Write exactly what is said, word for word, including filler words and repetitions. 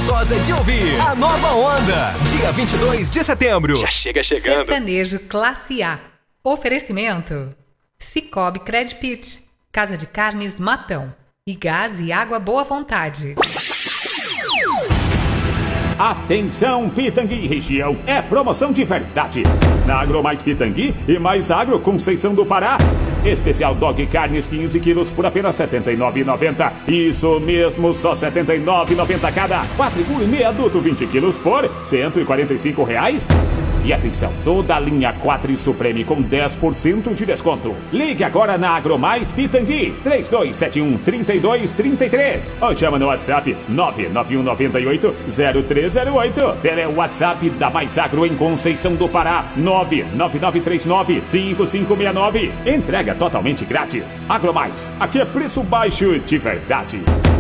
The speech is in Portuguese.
gostosa de ouvir. A Nova Onda, dia vinte e dois de setembro. Já chega chegando. Sertanejo Classe A. Oferecimento: Cicobi Credpit, Casa de Carnes Matão e Gás e Água Boa Vontade. Atenção Pitangui região, é promoção de verdade. Na Agro Mais Pitangui e Mais Agro Conceição do Pará. Especial Dog Carnes quinze quilos por apenas setenta e nove reais e noventa centavos. Isso mesmo, só setenta e nove reais e noventa centavos cada. Quatro e meio adulto vinte quilos por cento e quarenta e cinco reais. E atenção, toda a linha quatro Supreme com dez por cento de desconto. Ligue agora na Agromais Pitangui, três dois sete um, três dois três três. Ou chama no WhatsApp nove nove um nove oito, zero três zero oito. Pelo WhatsApp da Mais Agro em Conceição do Pará, nove nove nove três nove, cinco cinco seis nove. Entrega totalmente grátis. Agromais, aqui é preço baixo de verdade.